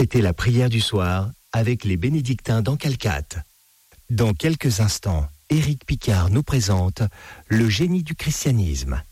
C'était la prière du soir avec les bénédictins d'Encalcate. Dans quelques instants, Éric Picard nous présente Le génie du christianisme.